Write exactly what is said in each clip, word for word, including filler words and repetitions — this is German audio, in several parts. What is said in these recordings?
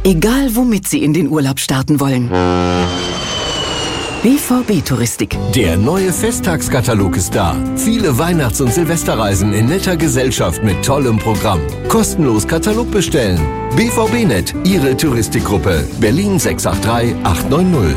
Egal womit Sie in den Urlaub starten wollen. B V B Touristik. Der neue Festtagskatalog ist da. Viele Weihnachts- und Silvesterreisen in netter Gesellschaft mit tollem Programm. Kostenlos Katalog bestellen. B V B Punkt net, Ihre Touristikgruppe. Berlin sechs acht drei acht neun null.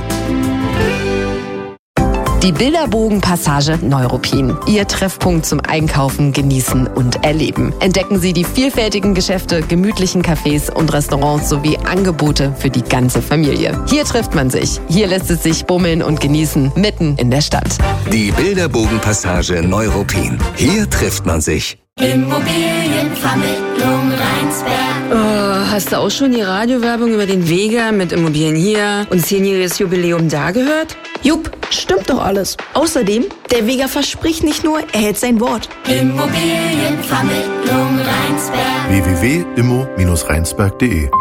Die Bilderbogen-Passage Neuruppin. Ihr Treffpunkt zum Einkaufen, Genießen und Erleben. Entdecken Sie die vielfältigen Geschäfte, gemütlichen Cafés und Restaurants sowie Angebote für die ganze Familie. Hier trifft man sich. Hier lässt es sich bummeln und genießen, mitten in der Stadt. Die Bilderbogen-Passage Neuruppin. Hier trifft man sich. Immobilienvermittlung Rheinsberg. Oh, hast du auch schon die Radiowerbung über den Vega mit Immobilien hier und zehnjähriges Jubiläum da gehört? Jupp, stimmt doch alles. Außerdem, der Vega verspricht nicht nur, er hält sein Wort. Immobilienvermittlung Rheinsberg. w w w punkt immo Bindestrich rheinsberg punkt de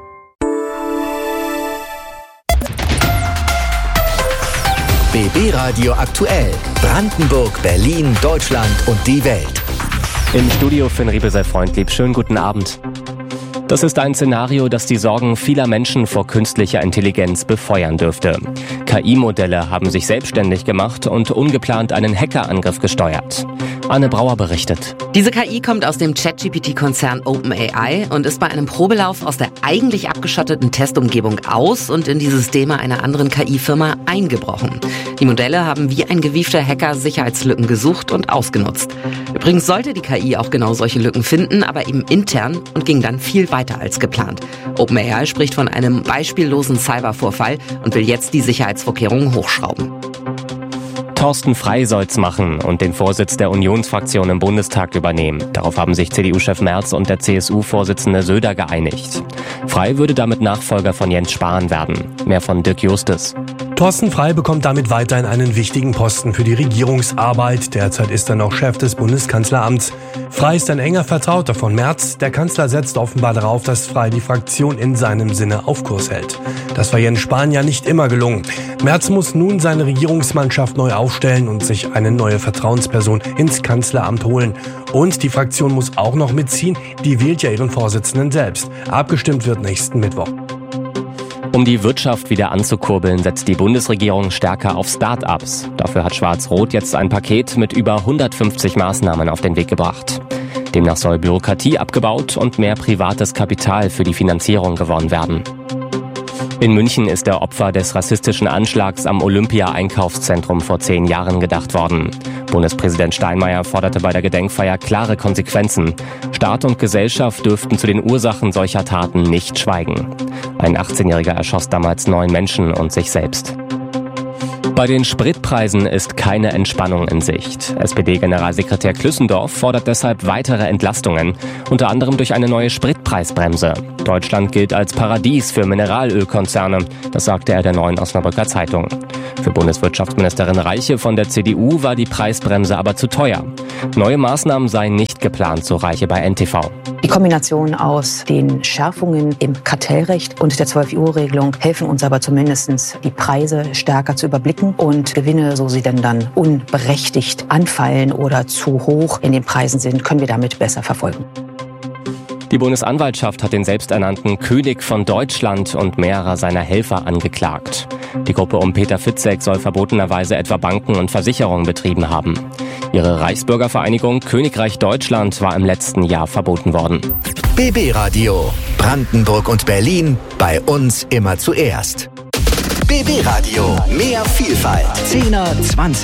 B B Radio aktuell. Brandenburg, Berlin, Deutschland und die Welt. Im Studio Finn Riebesell-Freundlieb. Schönen guten Abend. Das ist ein Szenario, das die Sorgen vieler Menschen vor künstlicher Intelligenz befeuern dürfte. K I-Modelle haben sich selbstständig gemacht und ungeplant einen Hackerangriff gesteuert. Anne Brauer berichtet. Diese K I kommt aus dem ChatGPT-Konzern OpenAI und ist bei einem Probelauf aus der eigentlich abgeschotteten Testumgebung aus und in die Systeme einer anderen K I-Firma eingebrochen. Die Modelle haben wie ein gewiefter Hacker Sicherheitslücken gesucht und ausgenutzt. Übrigens sollte die K I auch genau solche Lücken finden, aber eben intern und ging dann viel weiter als geplant. OpenAI spricht von einem beispiellosen Cybervorfall und will jetzt die Sicherheitsvorkehrungen hochschrauben. Thorsten Frey soll's machen und den Vorsitz der Unionsfraktion im Bundestag übernehmen. Darauf haben sich C D U-Chef Merz und der C S U-Vorsitzende Söder geeinigt. Frey würde damit Nachfolger von Jens Spahn werden. Mehr von Dirk Justus. Thorsten Frey bekommt damit weiterhin einen wichtigen Posten für die Regierungsarbeit. Derzeit ist er noch Chef des Bundeskanzleramts. Frey ist ein enger Vertrauter von Merz. Der Kanzler setzt offenbar darauf, dass Frey die Fraktion in seinem Sinne auf Kurs hält. Das war Jens Spahn ja nicht immer gelungen. Merz muss nun seine Regierungsmannschaft neu aufstellen und sich eine neue Vertrauensperson ins Kanzleramt holen. Und die Fraktion muss auch noch mitziehen. Die wählt ja ihren Vorsitzenden selbst. Abgestimmt wird nächsten Mittwoch. Um die Wirtschaft wieder anzukurbeln, setzt die Bundesregierung stärker auf Start-ups. Dafür hat Schwarz-Rot jetzt ein Paket mit über hundertfünfzig Maßnahmen auf den Weg gebracht. Demnach soll Bürokratie abgebaut und mehr privates Kapital für die Finanzierung gewonnen werden. In München ist der Opfer des rassistischen Anschlags am Olympia-Einkaufszentrum vor zehn Jahren gedacht worden. Bundespräsident Steinmeier forderte bei der Gedenkfeier klare Konsequenzen. Staat und Gesellschaft dürften zu den Ursachen solcher Taten nicht schweigen. Ein achtzehnjähriger erschoss damals neun Menschen und sich selbst. Bei den Spritpreisen ist keine Entspannung in Sicht. S P D-Generalsekretär Klüssendorf fordert deshalb weitere Entlastungen, unter anderem durch eine neue Spritpreisbremse. Deutschland gilt als Paradies für Mineralölkonzerne, das sagte er der Neuen Osnabrücker Zeitung. Für Bundeswirtschaftsministerin Reiche von der C D U war die Preisbremse aber zu teuer. Neue Maßnahmen seien nicht geplant, so Reiche bei N T V. Die Kombination aus den Schärfungen im Kartellrecht und der zwölf-Uhr-Regelung helfen uns aber zumindest, die Preise stärker zu überblicken und Gewinne, so sie denn dann unberechtigt anfallen oder zu hoch in den Preisen sind, können wir damit besser verfolgen. Die Bundesanwaltschaft hat den selbsternannten König von Deutschland und mehrere seiner Helfer angeklagt. Die Gruppe um Peter Fitzek soll verbotenerweise etwa Banken und Versicherungen betrieben haben. Ihre Reichsbürgervereinigung Königreich Deutschland war im letzten Jahr verboten worden. B B Radio. Brandenburg und Berlin. Bei uns immer zuerst. B B Radio. Mehr Vielfalt. zehner, zwanziger